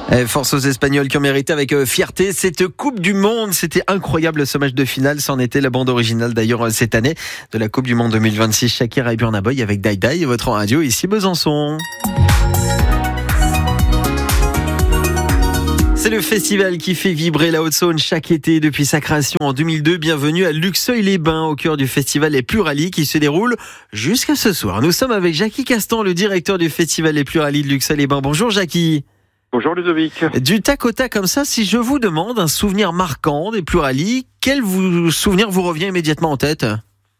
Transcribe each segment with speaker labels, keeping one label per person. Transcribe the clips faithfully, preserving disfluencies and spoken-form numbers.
Speaker 1: Eh, force aux Espagnols qui ont mérité avec euh, fierté cette Coupe du Monde. C'était incroyable ce match de finale. C'en était la bande originale d'ailleurs euh, cette année de la Coupe du Monde deux mille vingt-six. Shakira et Burna Boy avec Dai Dai et votre radio ici Besançon. C'est le festival qui fait vibrer la Haute-Saône chaque été depuis sa création en deux mille deux. Bienvenue à Luxeuil-les-Bains, au cœur du festival Les Pluralies qui se déroule jusqu'à ce soir. Nous sommes avec Jackie Castan, le directeur du festival Les Pluralies de Luxeuil-les-Bains. Bonjour Jackie.
Speaker 2: Bonjour Ludovic.
Speaker 1: Du tac au tac comme ça, si je vous demande un souvenir marquant des Pluralies, quel vous, souvenir vous revient immédiatement en tête ?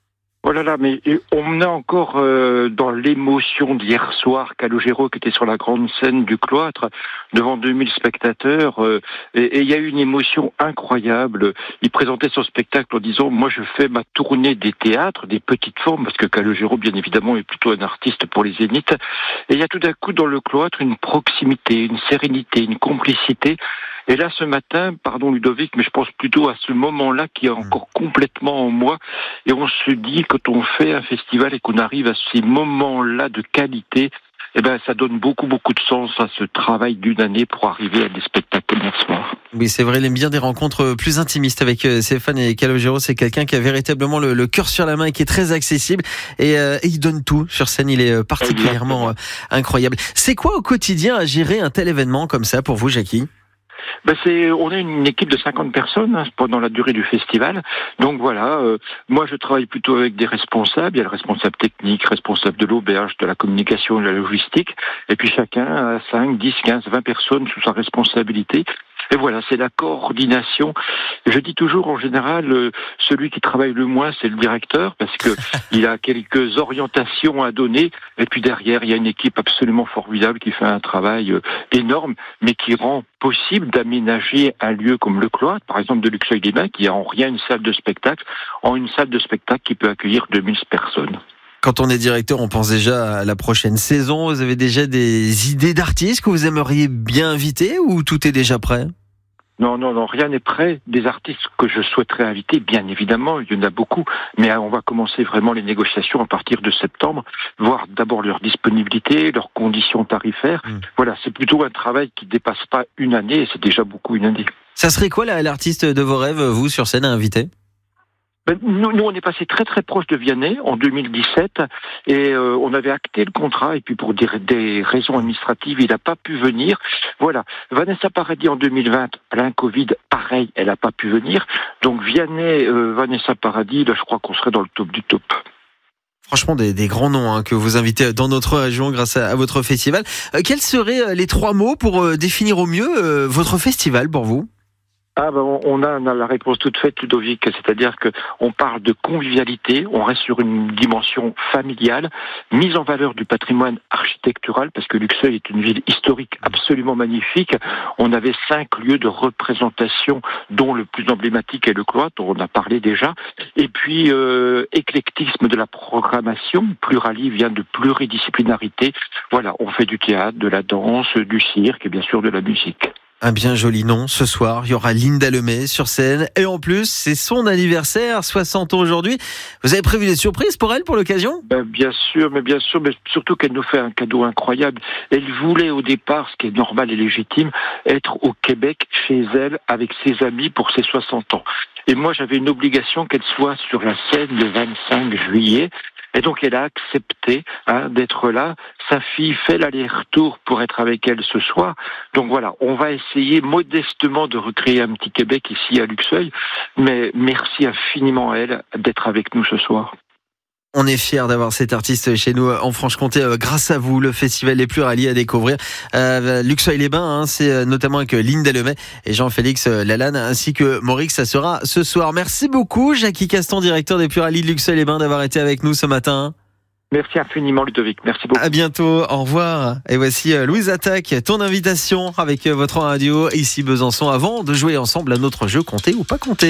Speaker 2: Oh là là, mais on est encore euh, dans l'émotion d'hier soir, Calogero qui était sur la grande scène du cloître devant deux mille spectateurs euh, et il y a eu une émotion incroyable. Il présentait son spectacle en disant « Moi je fais ma tournée des théâtres, des petites formes » parce que Calogero bien évidemment est plutôt un artiste pour les zéniths. Et il y a tout d'un coup dans le cloître une proximité, une sérénité, une complicité. Et là, ce matin, pardon Ludovic, mais je pense plutôt à ce moment-là qui est encore complètement en moi. Et on se dit, quand on fait un festival et qu'on arrive à ces moments-là de qualité, eh ben, ça donne beaucoup, beaucoup de sens à ce travail d'une année pour arriver à des spectacles comme ce soir.
Speaker 1: Oui, c'est vrai, il aime bien des rencontres plus intimistes avec ses fans et Calogero, c'est quelqu'un qui a véritablement le, le cœur sur la main et qui est très accessible et, euh, et il donne tout sur scène, il est particulièrement euh, incroyable. C'est quoi au quotidien à gérer un tel événement comme ça pour vous, Jackie ?
Speaker 2: Ben c'est, on est une équipe de cinquante personnes hein, pendant la durée du festival. Donc voilà, euh, moi je travaille plutôt avec des responsables. Il y a le responsable technique, responsable de l'auberge, de la communication, de la logistique. Et puis chacun a cinq, dix, quinze, vingt personnes sous sa responsabilité. Et voilà, c'est la coordination. Je dis toujours, en général, euh, celui qui travaille le moins, c'est le directeur, parce que il a quelques orientations à donner. Et puis derrière, il y a une équipe absolument formidable qui fait un travail euh, énorme, mais qui rend possible d'aménager un lieu comme le cloître, par exemple de Luxeuil-les-Bains, qui a en rien une salle de spectacle, en une salle de spectacle qui peut accueillir deux mille personnes.
Speaker 1: Quand on est directeur, on pense déjà à la prochaine saison. Vous avez déjà des idées d'artistes que vous aimeriez bien inviter ou tout est déjà prêt ?
Speaker 2: Non, non, non, rien n'est prêt. Des artistes que je souhaiterais inviter, bien évidemment, il y en a beaucoup, mais on va commencer vraiment les négociations à partir de septembre, voir d'abord leur disponibilité, leurs conditions tarifaires. Mmh. Voilà, c'est plutôt un travail qui dépasse pas une année, et c'est déjà beaucoup une année.
Speaker 1: Ça serait quoi là, l'artiste de vos rêves, vous, sur scène, à inviter ?
Speaker 2: Ben, nous, nous, on est passé très très proche de Vianney en deux mille dix-sept et euh, on avait acté le contrat et puis pour des, des raisons administratives, il n'a pas pu venir. Voilà, Vanessa Paradis en deux mille vingt, plein Covid, pareil, elle n'a pas pu venir. Donc Vianney, euh, Vanessa Paradis, là, je crois qu'on serait dans le top du top.
Speaker 1: Franchement, des, des grands noms hein, que vous invitez dans notre région grâce à, à votre festival. Euh, quels seraient les trois mots pour euh, définir au mieux euh, votre festival pour vous ?
Speaker 2: Ah ben on a, on a la réponse toute faite, Ludovic, c'est-à-dire que on parle de convivialité, on reste sur une dimension familiale, mise en valeur du patrimoine architectural, parce que Luxeuil est une ville historique absolument magnifique. On avait cinq lieux de représentation, dont le plus emblématique est le cloître, dont on a parlé déjà. Et puis euh, éclectisme de la programmation, Pluralies vient de pluridisciplinarité. Voilà, on fait du théâtre, de la danse, du cirque et bien sûr de la musique.
Speaker 1: Un bien joli nom. Ce soir, il y aura Linda Lemay sur scène. Et en plus, c'est son anniversaire, soixante ans aujourd'hui. Vous avez prévu des surprises pour elle, pour l'occasion ?
Speaker 2: Ben, bien sûr, mais bien sûr, mais surtout qu'elle nous fait un cadeau incroyable. Elle voulait au départ, ce qui est normal et légitime, être au Québec, chez elle, avec ses amis pour ses soixante ans. Et moi, j'avais une obligation qu'elle soit sur la scène le vingt-cinq juillet. Et donc, elle a accepté hein, d'être là. Sa fille fait l'aller-retour pour être avec elle ce soir. Donc voilà, on va essayer modestement de recréer un petit Québec ici à Luxeuil. Mais merci infiniment à elle d'être avec nous ce soir.
Speaker 1: On est fiers d'avoir cet artiste chez nous en Franche-Comté. Grâce à vous, le festival Les Pluralies à découvrir. Euh, Luxeuil-les-Bains, hein, c'est notamment avec Linda Lemay et Jean-Félix Lalanne, ainsi que Maurix. Ça sera ce soir. Merci beaucoup, Jackie Castan, directeur des Pluralies de Luxeuil-les-Bains, d'avoir été avec nous ce matin.
Speaker 2: Merci infiniment, Ludovic. Merci beaucoup.
Speaker 1: À bientôt. Au revoir. Et voici Louise Attaque, ton invitation avec votre radio ici Besançon avant de jouer ensemble à notre jeu Compter ou pas compter.